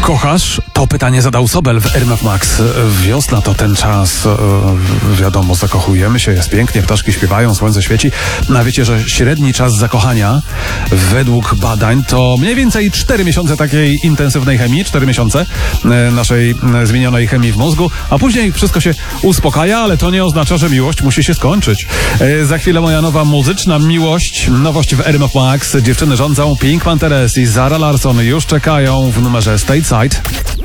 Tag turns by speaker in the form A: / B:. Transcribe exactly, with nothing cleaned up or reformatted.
A: Kochasz? To pytanie zadał Sobel w R M F Max. Wiosna to ten czas, e, wiadomo, zakochujemy się, jest pięknie, ptaszki śpiewają, słońce świeci. No a wiecie, że średni czas zakochania według badań to mniej więcej cztery miesiące takiej intensywnej chemii, cztery miesiące e, naszej e, zmienionej chemii w mózgu, a później wszystko się uspokaja, ale to nie oznacza, że miłość musi się skończyć. E, za chwilę moja nowa muzyczna miłość, nowość w R M F Max. Dziewczyny rządzą, Pink Panthers i Zara Larsson już czekają w numerze Stateside.